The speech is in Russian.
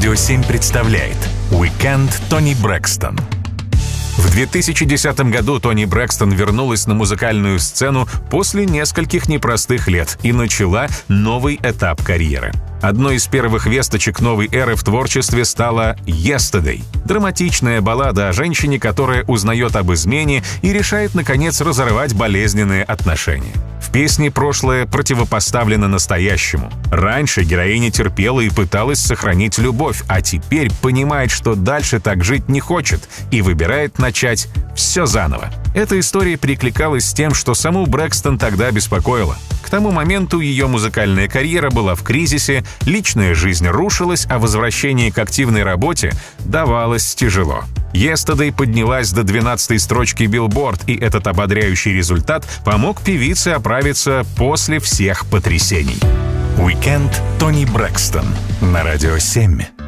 Радио 7 представляет «Уикенд Тони Брэкстон». В 2010 году Тони Брэкстон вернулась на музыкальную сцену после нескольких непростых лет и начала новый этап карьеры. Одной из первых весточек новой эры в творчестве стала «Yesterday» — драматичная баллада о женщине, которая узнает об измене и решает, наконец, разорвать болезненные отношения. В песне прошлое противопоставлено настоящему. Раньше героиня терпела и пыталась сохранить любовь, а теперь понимает, что дальше так жить не хочет и выбирает начать все заново. Эта история перекликалась с тем, что саму Брэкстон тогда беспокоило. К тому моменту ее музыкальная карьера была в кризисе, личная жизнь рушилась, а возвращение к активной работе давалось тяжело. «Yesterday» поднялась до 12-й строчки Billboard, и этот ободряющий результат помог певице оправиться после всех потрясений. «Уикенд Тони Брэкстон» на Радио 7.